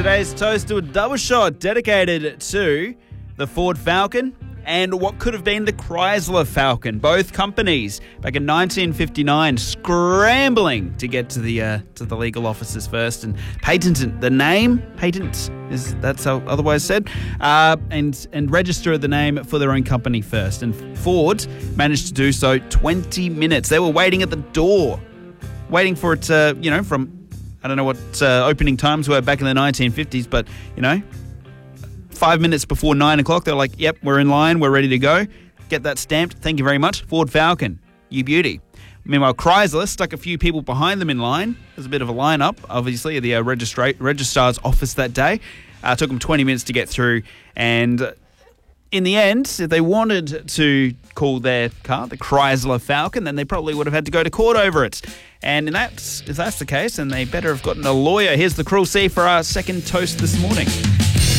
Today's toast to a double shot dedicated to the Ford Falcon and what could have been the Chrysler Falcon. Both companies back in 1959 scrambling to get to the legal offices first and patent the name. Patent that's how otherwise said, and register the name for their own company first. And Ford managed to do so 20 minutes. They were waiting at the door, waiting for it. From I don't know what opening times were back in the 1950s, but 5 minutes before 9 o'clock, they're like, yep, we're in line, we're ready to go. Get that stamped. Thank you very much. Ford Falcon, you beauty. Meanwhile, Chrysler stuck a few people behind them in line. There's a bit of a line-up, obviously, at the registrar's office that day. Took them 20 minutes to get through. And in the end, if they wanted to call their car the Chrysler Falcon, then they probably would have had to go to court over it. And if that's the case, then they better have gotten a lawyer. Here's the Cruel C for our second toast this morning.